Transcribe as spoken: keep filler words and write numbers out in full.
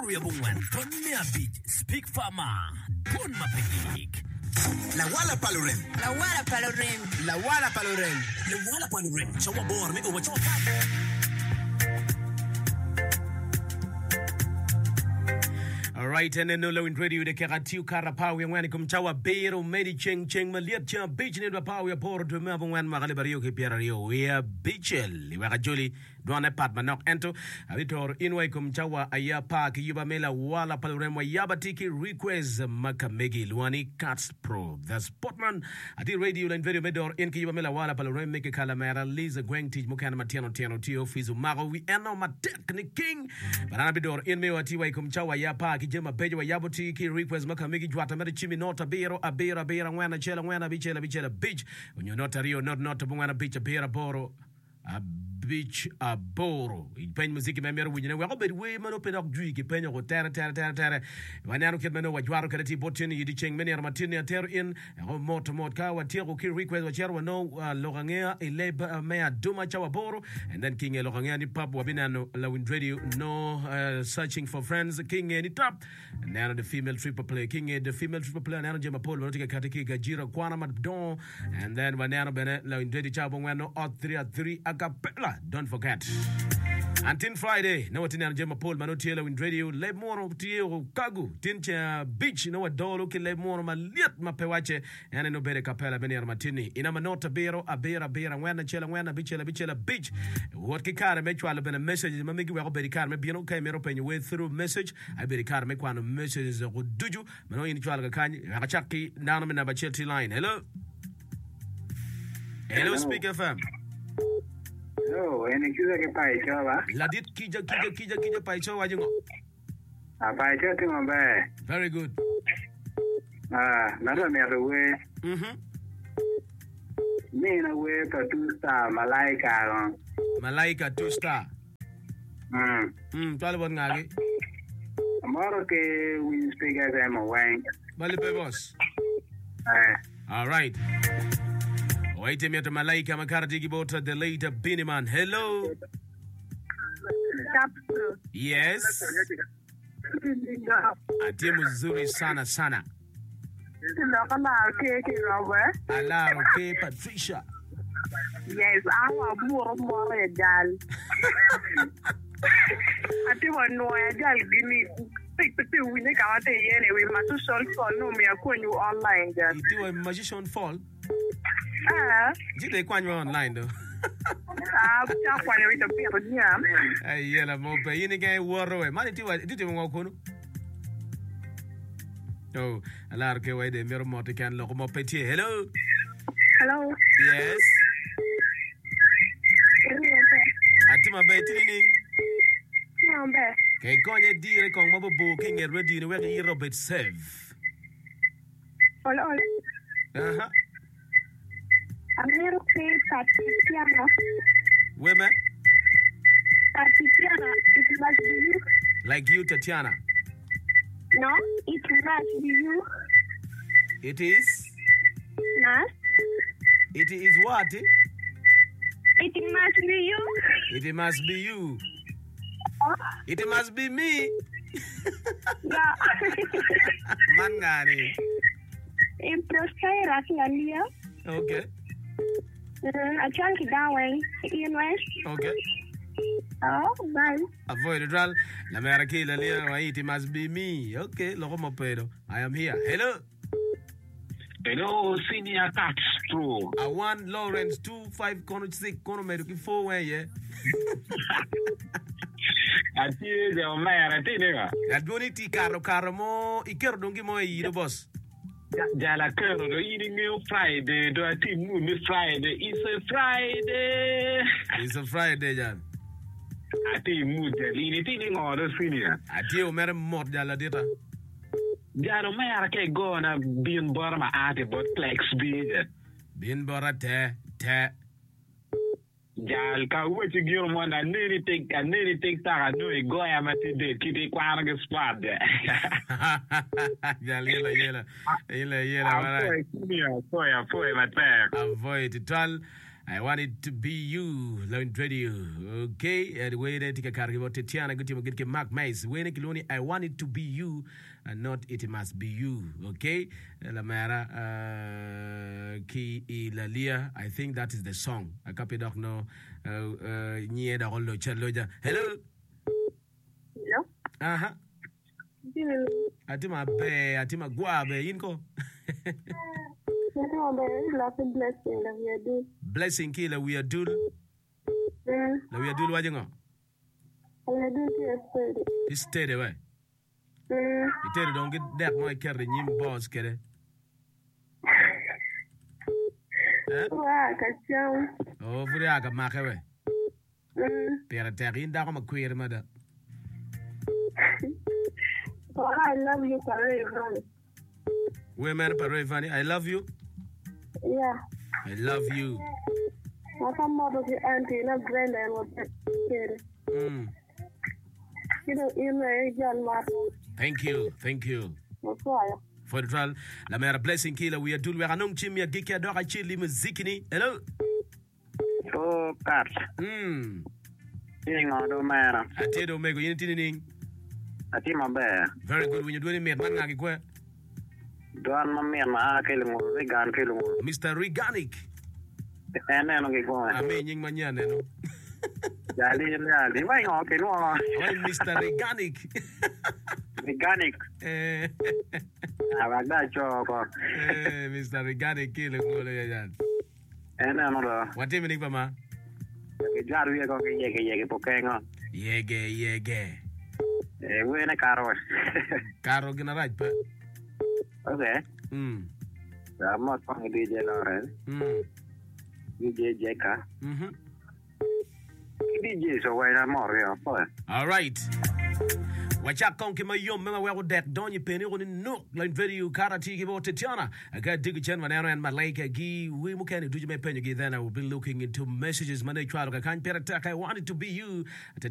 Riabungan, Tonya Beach, Speak Farmer, Bon Mapik. La Wala Palorem. La Wala Palorem. La Wala Palorem. La Wala Palorem. Chawa bor me over chawa. All right, and then no in radio de Karatiu Karapau and when it come Chawa Bero, Medi Cheng Cheng Maliat Chang Beach in the power port to Melbourne when Magalibario Pierario, we are Beachel, Iwakajoli, Dwana Pat Manok Ento, Avitor Inway cum Chawa Aya Park, Yubamela Wala Paloremo Yabatiki request Makamegi Luani Cats Pro. The Sportman at the radio and video medor in Kibamela Wala Palorem make a calamera, Lisa Gwang Teach Mukana Matiano Tiano Tio Fizu Mago, we eno my technique king, but Anabidor in me or Tiway cum Chawa Ya Park. Jema Bejo Yabuti ki request Makamigi Jwata Medichimi Nota Bero Abera Bera Wana Chela Wana Bichela Bichela Beach when you're not a Rio not not to Bwana Beach a Bera Boro a beach a boro il pen musique memero wujine wa be we mano pedok dui ki penyo ko terre terre terre terre wanano ket mano wa jwaro kadati botin yidi cheng meni armatini ter in ho mot mot ka wa tiro ki request wa chero no logangea ile mea duma chawa boro and then king logangea ni pap wa binano la wind radio no uh, searching for friends king ni top and now the female triple play king the female triple play now jema polo tika katiki gajira kwana madon and then wanano bene la wind radio chabo wano at three at three acapella. Don't forget. Until Friday, no tin Jema Paul Manotiela in radio, le more Tio Kagu, Tincha Beach, no dolo ki le more ma liat ma pewache, and no bere capella Benier Martini. In a manota bero, a bear, a bear, and when a chela, when a bichela, bichela beach. What ki car make you all been a message, Mamiki will be car, maybe no came open your way through message. I be car make one message would do you, Mano in Chalakani, Rakachaki, down in a Bachelti line. Hello? Hello, Speak F M. No, any kija ke pai chowa. La dit kija kija kija kija pai chowa jingo. Ah, pai chowa tingo be. Very good. Ah, nado me ruwe. Mhm. Me na we ka two star malaika ron. Malaika two star. Hmm. Hmm, twale bon ngagi. Amaro ke we speak as I'm a wang. Bali pe boss. Eh. All right. Wait a minute, Malaika Makarati Gibota, the later Biniman. Hello. Yes. Atimu zuri sana sana. Ala, okay, Patricia. Yes, I want more more gal. Atimu no gal gini. Pete wine kawate yene we matu sol for no me akwenyu online gal. Itiwa magician fall. Ah. Did they quite online though? Ah, I'm quite a bit of yam. Hey, yellow mope, you again, war away. Money to what did you walk on? Oh, a lot of way the mirror motor can look more petty. Hello? Hello? Yes. Atima Betty. Okay, go on, dear, come over booking and ready to wear a Robert Sev. Hello. Uh huh. I'm here to say Tatiana. Women? Tatiana, it must be you. Like you, Tatiana? No, it must be you. It is? No. It is what? It must be you. It must be you. Oh. It must be me. Yeah. Mangani. In Prosky Rakia. Okay. I chunk it down way. Ian West. Okay. Oh, bye. Avoid the drawl. La Maraki, la Lea, it must be me. Okay, Lomo Pedo. I am here. Hello. Hello, senior tax pro. I want Lawrence two five corner six corner medical four way, yeah. I see the man, I think. I don't need to caro caramo, Iker don't give me the boss. Jala Colonel, eating you Friday, do I think moon Friday? It's a Friday. It's a Friday, Jan. I think mood, anything or the senior. I tell Madam Mort Jala Dita. Jalo America gonna be in Burma at about Plex be. Bin Borate, te. Jal ka what you give one, I nearly take, I nearly take that. I know a go am at the kitty quantum spot there. Yella, yella, yella, yella. Avoid it all. I want it to be you, Lone Radio. Okay, and we then take a car about Tatiana, good to get Mark Mace. When it I want it to be you, and not it must be you. Okay, La Mara, uh, Ki Ilalia. I think that is the song. I copy doc no. Nye da rollo charloja. Hello. Hello. Aha. Atima be, atima guabe, inko. Blessing la we do. Blessing ki la we are do. Mm. La we are do wajengo. La do ti steady. Steady way. Mm. Steady don't get that my carry nyim boss kere. Eh? Wa ka chao. Oh, furi aga make we. Mm. Pere terin da ko makwir mada. Oh, I love you, Parade. Women Parade, I love you. Yeah. I love you. I come out of your auntie, not Brenda, and what kid. Mm. You know, you know, John Martin. Thank you, thank you. That's why. For the trial, la mera blessing killer, we are doing we are non chimia gikia dora chili muzikini. Hello. So, Kat. Hmm. Sing on the man. I tell you, Omega, you need Ati mabe. very good when you're doing it, man. Like where Doan mami ma kilungu, vegan kilungu. Mister Reganic. Ene no kiko. I mean, ying manyane, no. Jali jali. Why no kino? Why Mister Reganic? Veganic. Eh, Abagda choko. eh, Mister Reganic, killing all of that. Ene no do. What do you mean, Mama? Jaru ye ko ke ye ke ye ke pokengo. Yege, yege. Eh, we na karo. Caro gonna right, but. Okay. Hmm. I'm not going D J Lauren. Hmm. D J Jeka. Mm-hmm. D J so why not more yeah. All right. Wacha konki mayo mema wewe dek donyi peni woni no line video karati ki bote tiana aga digi chen manano and malaika gi we mukani duje me penyo gi then I will be looking into messages mane chwalo ka kan pera I want it to be you